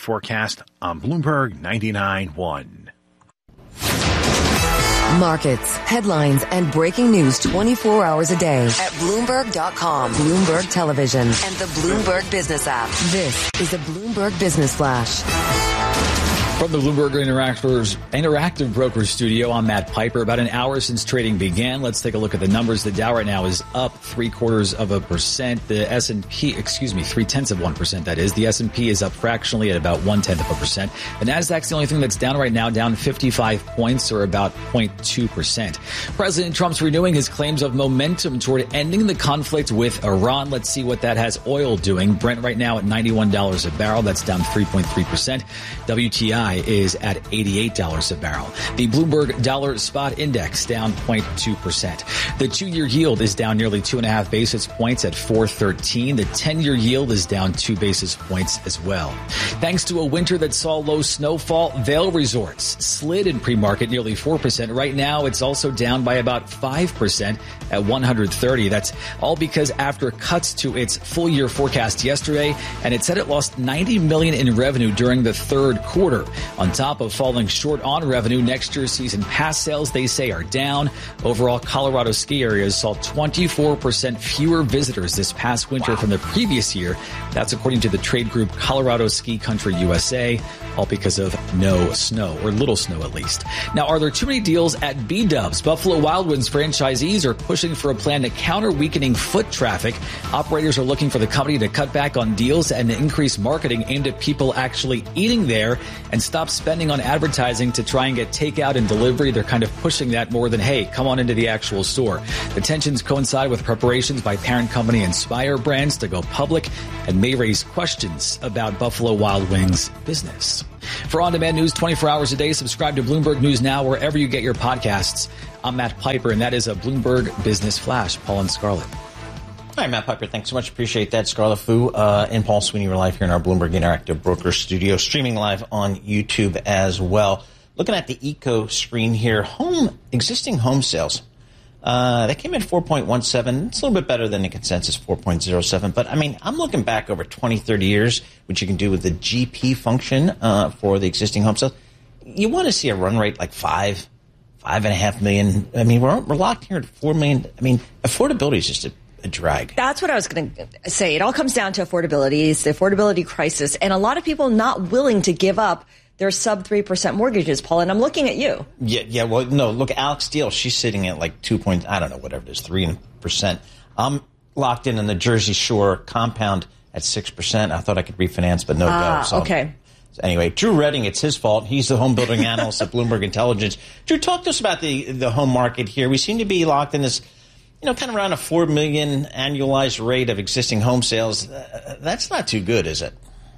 forecast on Bloomberg 99.1. Markets, headlines, and breaking news 24 hours a day at Bloomberg.com, Bloomberg Television, and the Bloomberg Business app. This is the Bloomberg Business Flash. From the Bloomberg Interactive Brokers Studio, I'm Matt Piper. About an hour since trading began, let's take a look at the numbers. The Dow right now is up 0.75%. The S&P, 0.3%, that is. The S&P is up fractionally at about 0.1%. The Nasdaq's the only thing that's down right now, down 55 points or about 0.2%. President Trump's renewing his claims of momentum toward ending the conflict with Iran. Let's see what that has oil doing. Brent right now at $91 a barrel. That's down 3.3%. WTI is at $88 a barrel. The Bloomberg Dollar Spot Index down 0.2%. The 2-year yield is down nearly 2.5 basis points at 4.13. The 10-year yield is down 2 basis points as well. Thanks to a winter that saw low snowfall, Vail Resorts slid in pre-market nearly 4%. Right now, it's also down by about 5% at 130. That's all because after cuts to its full-year forecast yesterday, and it said it lost $90 million in revenue during the third quarter. On top of falling short on revenue, next year's season pass sales, they say, are down. Overall, Colorado ski areas saw 24% fewer visitors this past winter from the previous year. That's according to the trade group Colorado Ski Country USA, all because of no snow, or little snow at least. Now, are there too many deals at B-Dubs? Buffalo Wild Wings franchisees are pushing for a plan to counter weakening foot traffic. Operators are looking for the company to cut back on deals and increase marketing aimed at people actually eating there and stop spending on advertising to try and get takeout and delivery. They're kind of pushing that more than, hey, come on into the actual store. The tensions coincide with preparations by parent company Inspire Brands to go public and may raise questions about Buffalo Wild Wings business. For on-demand news 24 hours a day, subscribe to Bloomberg News Now wherever you get your podcasts. I'm Matt Piper, and that is a Bloomberg Business Flash. Paul and Scarlett. Hi, Matt Piper. Thanks so much. Appreciate that. Scarlett Fu and Paul Sweeney. We're live here in our Bloomberg Interactive Broker Studio, streaming live on YouTube as well. Looking at the eco screen here, existing home sales. They came in 4.17. It's a little bit better than the consensus 4.07. But, I mean, I'm looking back over 20, 30 years, which you can do with the GP function for the existing home sales. You want to see a run rate like 5.5 million. I mean, we're locked here at 4 million. I mean, affordability is just a drag. That's what I was going to say. It all comes down to affordability. It's the affordability crisis. And a lot of people not willing to give up their sub 3% mortgages, Paul. And I'm looking at you. Yeah. Well, no, look, Alex Steele, she's sitting at like 3%. I'm locked in the Jersey Shore compound at 6%. I thought I could refinance, but no go. So, okay. So anyway, Drew Redding, it's his fault. He's the home building analyst at Bloomberg Intelligence. Drew, talk to us about the home market here. We seem to be locked in this, kind of around a 4 million annualized rate of existing home sales. That's not too good, is it?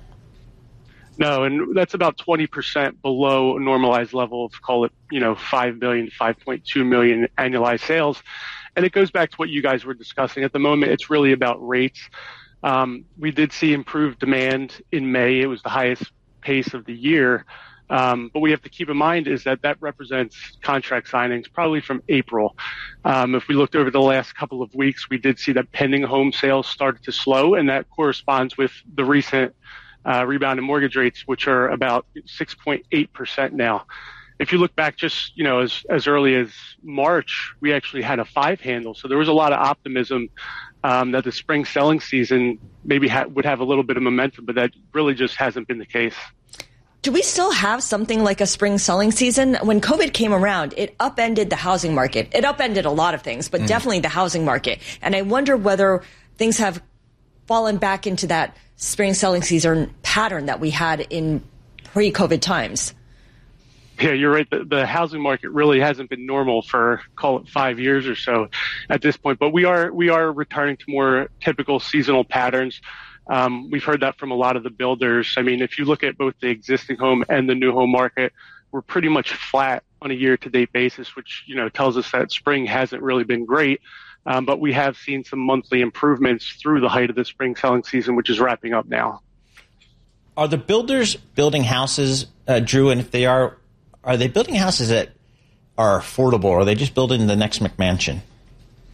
No, and that's about 20% below a normalized level of, call it, 5 million, 5.2 million annualized sales. And it goes back to what you guys were discussing. At the moment, it's really about rates. We did see improved demand in May. It was the highest pace of the year. But we have to keep in mind is that represents contract signings probably from April. If we looked over the last couple of weeks, we did see that pending home sales started to slow, and that corresponds with the recent rebound in mortgage rates, which are about 6.8% now. If you look back just, as early as March, we actually had a 5 handle. So there was a lot of optimism that the spring selling season maybe would have a little bit of momentum, but that really just hasn't been the case. Do we still have something like a spring selling season? When COVID came around, it upended the housing market. It upended a lot of things, but definitely the housing market. And I wonder whether things have fallen back into that spring selling season pattern that we had in pre-COVID times. Yeah, you're right. The housing market really hasn't been normal for, call it, 5 years or so at this point. But we are returning to more typical seasonal patterns. We've heard that from a lot of the builders. I mean, if you look at both the existing home and the new home market, we're pretty much flat on a year-to-date basis, which, tells us that spring hasn't really been great. But we have seen some monthly improvements through the height of the spring selling season, which is wrapping up now. Are the builders building houses, Drew? And if they are they building houses that are affordable, or are they just building the next McMansion?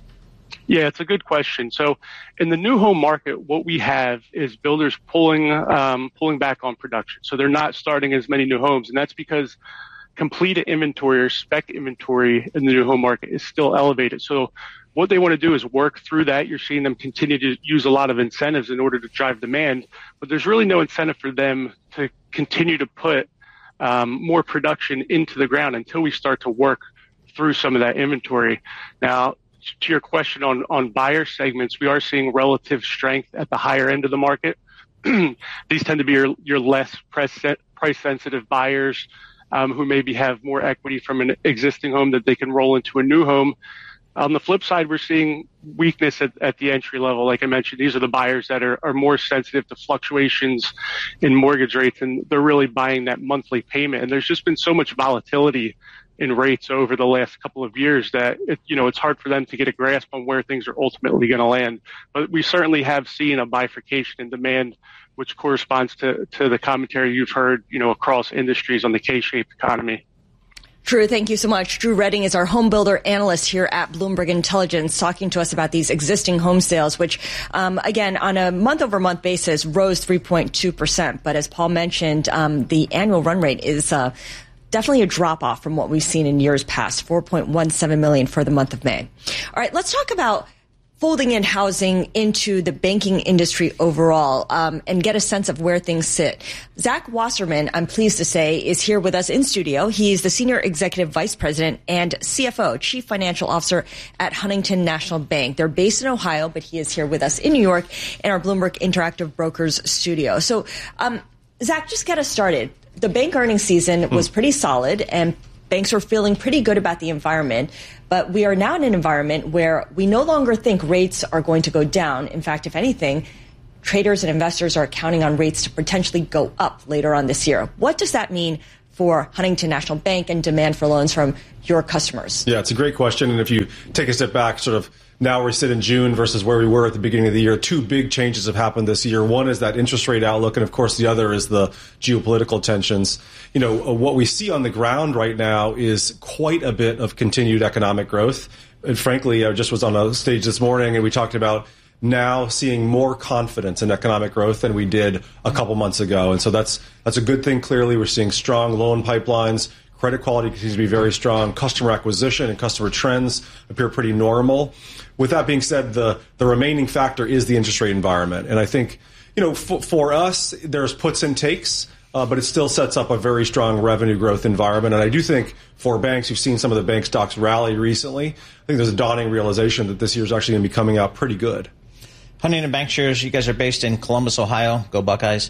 Yeah, it's a good question. So in the new home market, what we have is builders pulling back on production. So they're not starting as many new homes. And that's because completed inventory or spec inventory in the new home market is still elevated. So what they want to do is work through that. You're seeing them continue to use a lot of incentives in order to drive demand, but there's really no incentive for them to continue to put more production into the ground until we start to work through some of that inventory. Now, to your question on buyer segments, we are seeing relative strength at the higher end of the market. These tend to be your less price-sensitive buyers who maybe have more equity from an existing home that they can roll into a new home. On the flip side, we're seeing weakness at the entry level. Like I mentioned, these are the buyers that are more sensitive to fluctuations in mortgage rates, and they're really buying that monthly payment. And there's just been so much volatility in rates over the last couple of years that it's hard for them to get a grasp on where things are ultimately going to land. But we certainly have seen a bifurcation in demand, which corresponds to the commentary you've heard, across industries on the K-shaped economy. Drew, thank you so much. Drew Redding is our home builder analyst here at Bloomberg Intelligence, talking to us about these existing home sales, which, again, on a month-over-month basis, rose 3.2%. But as Paul mentioned, the annual run rate is definitely a drop-off from what we've seen in years past, 4.17 million for the month of May. All right, let's talk about folding in housing into the banking industry overall, and get a sense of where things sit. Zach Wasserman, I'm pleased to say, is here with us in studio. He's the Senior Executive Vice President and CFO, Chief Financial Officer at Huntington National Bank. They're based in Ohio, but he is here with us in New York in our Bloomberg Interactive Brokers studio. So, Zach, just get us started. The bank earnings season was pretty solid, and banks are feeling pretty good about the environment. But we are now in an environment where we no longer think rates are going to go down. In fact, if anything, traders and investors are counting on rates to potentially go up later on this year. What does that mean for Huntington National Bank and demand for loans from your customers? Yeah, it's a great question. And if you take a step back, sort of now we sit in June versus where we were at the beginning of the year, two big changes have happened this year. One is that interest rate outlook, and of course the other is the geopolitical tensions. What we see on the ground right now is quite a bit of continued economic growth. And frankly, I just was on a stage this morning and we talked about now seeing more confidence in economic growth than we did a couple months ago. And so that's a good thing. Clearly, we're seeing strong loan pipelines. Credit quality continues to be very strong. Customer acquisition and customer trends appear pretty normal. With that being said, the remaining factor is the interest rate environment. And I think, for us, there's puts and takes, but it still sets up a very strong revenue growth environment. And I do think for banks, you've seen some of the bank stocks rally recently. I think there's a dawning realization that this year is actually going to be coming out pretty good. Huntington Bancshares, you guys are based in Columbus, Ohio. Go Buckeyes.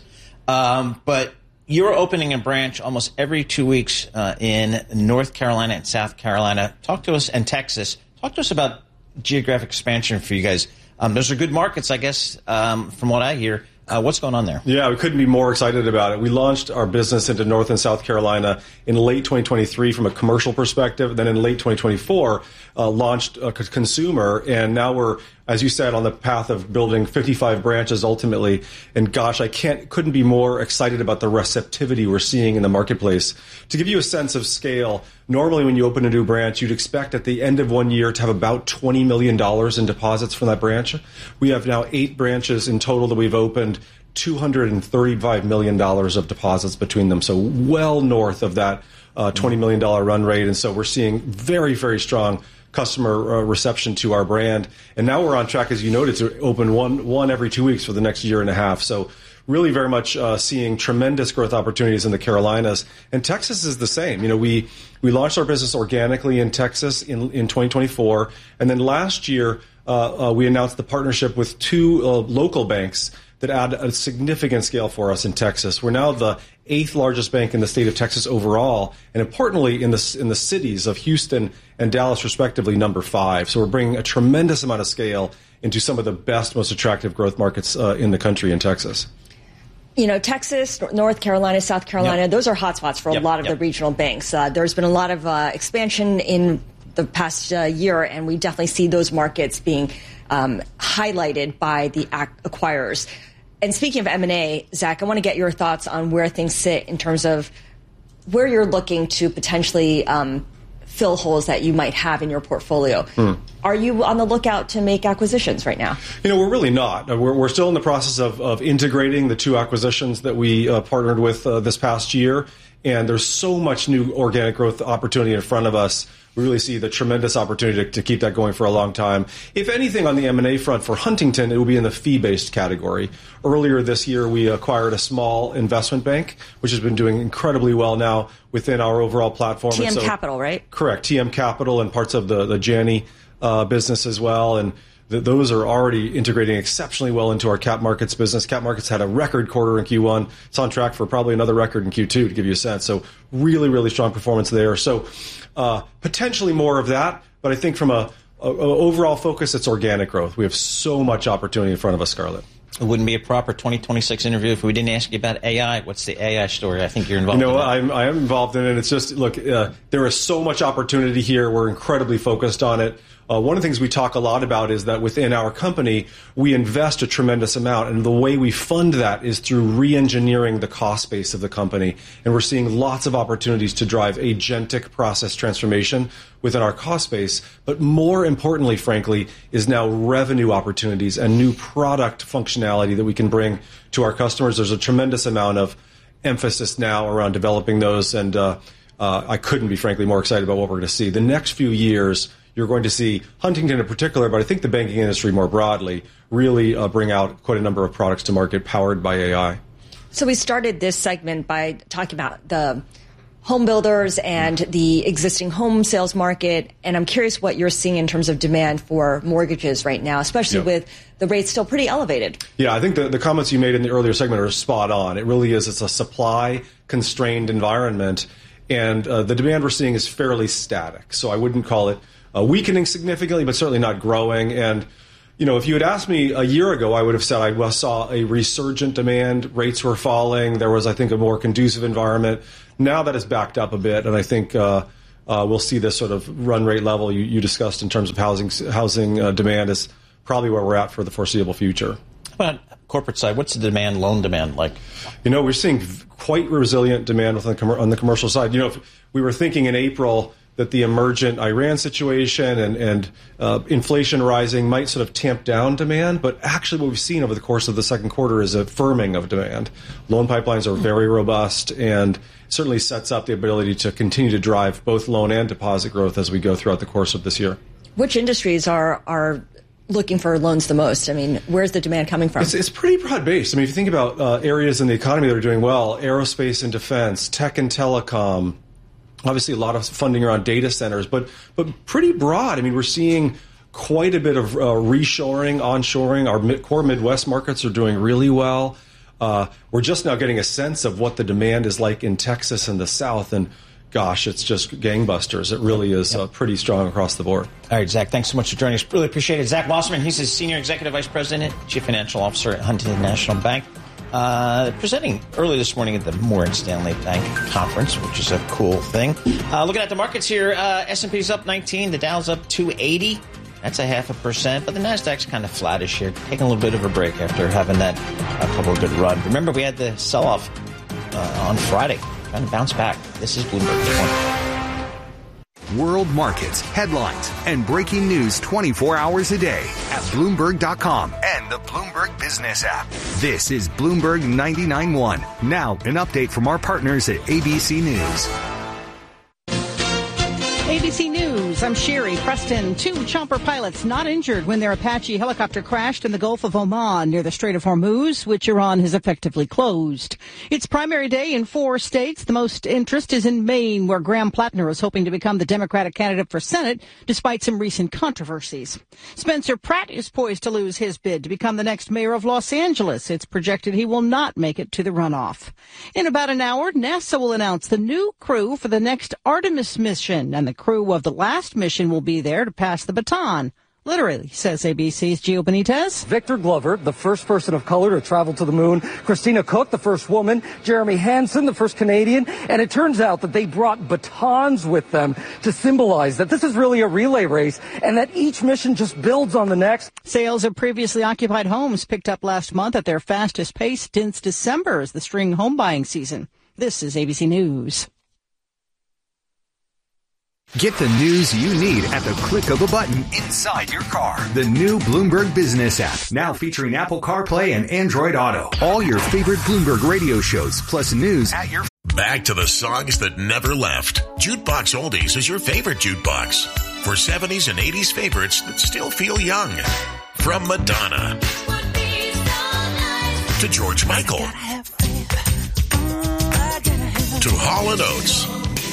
But you're opening a branch almost every 2 weeks in North Carolina and South Carolina. And Texas. Talk to us about geographic expansion for you guys. Those are good markets, I guess, from what I hear. What's going on there? Yeah, we couldn't be more excited about it. We launched our business into North and South Carolina in late 2023 from a commercial perspective. Then in late 2024, launched a consumer. And now we're, as you said, on the path of building 55 branches ultimately. And gosh, couldn't be more excited about the receptivity we're seeing in the marketplace. To give you a sense of scale, normally when you open a new branch, you'd expect at the end of 1 year to have about $20 million in deposits from that branch. We have now 8 branches in total that we've opened, $235 million of deposits between them. So well north of that $20 million run rate. And so we're seeing very, very strong customer reception to our brand. And now we're on track, as you noted, to open one every 2 weeks for the next year and a half. So really very much seeing tremendous growth opportunities in the Carolinas. And Texas is the same. We launched our business organically in Texas in 2024. And then last year, we announced the partnership with 2 local banks that add a significant scale for us in Texas. We're now the 8th largest bank in the state of Texas overall, and importantly, in the cities of Houston and Dallas, respectively, number 5. So we're bringing a tremendous amount of scale into some of the best, most attractive growth markets in the country in Texas. Texas, North Carolina, South Carolina, those are hotspots for a lot of the regional banks. There's been a lot of expansion in the past year, and we definitely see those markets being highlighted by the acquirers. And speaking of M&A, Zach, I want to get your thoughts on where things sit in terms of where you're looking to potentially fill holes that you might have in your portfolio. Are you on the lookout to make acquisitions right now? We're really not. We're still in the process of integrating the 2 acquisitions that we partnered with this past year. And there's so much new organic growth opportunity in front of us. We really see the tremendous opportunity to keep that going for a long time. If anything, on the M&A front for Huntington, it will be in the fee-based category. Earlier this year, we acquired a small investment bank, which has been doing incredibly well now within our overall platform. TM Capital, right? Correct. TM Capital and parts of the Janney business as well. And those are already integrating exceptionally well into our cap markets business. Cap markets had a record quarter in Q1. It's on track for probably another record in Q2, to give you a sense. So really, really strong performance there. So potentially more of that. But I think from a overall focus, it's organic growth. We have so much opportunity in front of us, Scarlett. It wouldn't be a proper 2026 interview if we didn't ask you about AI. What's the AI story? I think you're involved in that. I am involved in it. It's just, look, there is so much opportunity here. We're incredibly focused on it. One of the things we talk a lot about is that within our company, we invest a tremendous amount. And the way we fund that is through re-engineering the cost base of the company. And we're seeing lots of opportunities to drive agentic process transformation within our cost base. But more importantly, frankly, is now revenue opportunities and new product functionality that we can bring to our customers. There's a tremendous amount of emphasis now around developing those. And I couldn't be, frankly, more excited about what we're going to see. The next few years, you're going to see Huntington in particular, but I think the banking industry more broadly, really bring out quite a number of products to market powered by AI. So we started this segment by talking about the home builders and the existing home sales market. And I'm curious what you're seeing in terms of demand for mortgages right now, especially with the rates still pretty elevated. Yeah, I think the comments you made in the earlier segment are spot on. It really is. It's a supply-constrained environment. And the demand we're seeing is fairly static. So I wouldn't call it weakening significantly, but certainly not growing. And, if you had asked me a year ago, I would have said I saw a resurgent demand. Rates were falling. There was, I think, a more conducive environment. Now that has backed up a bit, and I think we'll see this sort of run rate level you discussed in terms of housing demand is probably where we're at for the foreseeable future. How about corporate side? What's the loan demand like? We're seeing quite resilient demand on the commercial side. If we were thinking in April that the emergent Iran situation and inflation rising might sort of tamp down demand, but actually what we've seen over the course of the second quarter is a firming of demand. Loan pipelines are very robust and certainly sets up the ability to continue to drive both loan and deposit growth as we go throughout the course of this year. Which industries are looking for loans the most? I mean, where's the demand coming from? It's pretty broad-based. I mean, if you think about areas in the economy that are doing well, aerospace and defense, tech and telecom, obviously a lot of funding around data centers, but pretty broad. I mean, we're seeing quite a bit of reshoring, onshoring. Our core Midwest markets are doing really well. We're just now getting a sense of what the demand is like in Texas and the South, and gosh, it's just gangbusters. It really is pretty strong across the board. All right, Zach, thanks so much for joining us. Really appreciate it. Zach Wasserman, he's the Senior Executive Vice President, Chief Financial Officer at Huntington National Bank. Presenting early this morning at the Morgan Stanley Bank Conference, which is a cool thing. Looking at the markets here, S&P's up 19, the Dow's up 280. That's 0.5%, but the Nasdaq's kind of flattish here, taking a little bit of a break after having that couple of good run. Remember, we had the sell-off on Friday, trying to bounce back. This is Bloomberg this morning. World markets, headlines, and breaking news 24 hours a day at Bloomberg.com and the Bloomberg Business app. This is Bloomberg 99.1. Now, an update from our partners at ABC News. ABC News, I'm Sherry Preston. 2 chopper pilots not injured when their Apache helicopter crashed in the Gulf of Oman near the Strait of Hormuz, which Iran has effectively closed. It's primary day in 4 states. The most interest is in Maine, where Graham Plattner is hoping to become the Democratic candidate for Senate, despite some recent controversies. Spencer Pratt is poised to lose his bid to become the next mayor of Los Angeles. It's projected he will not make it to the runoff. In about an hour, NASA will announce the new crew for the next Artemis mission, and the crew of the last mission will be there to pass the baton. Literally, says ABC's Gio Benitez. Victor Glover, the first person of color to travel to the moon. Christina Cook, the first woman. Jeremy Hansen, the first Canadian. And it turns out that they brought batons with them to symbolize that this is really a relay race and that each mission just builds on the next. Sales of previously occupied homes picked up last month at their fastest pace since December as the spring home buying season. This is ABC News. Get the news you need at the click of a button inside your car. The new Bloomberg Business app, now featuring Apple CarPlay and Android Auto. All your favorite Bloomberg radio shows, plus news at your... Back to the songs that never left. Jukebox Oldies is your favorite jukebox. For 70s and 80s favorites that still feel young. From Madonna to George Michael to Hall & Oates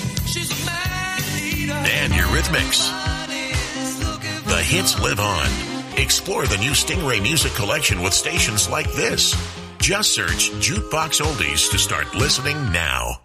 and Eurythmics. The hits live on. Explore the new Stingray music collection with stations like this. Just search Jukebox Oldies to start listening now.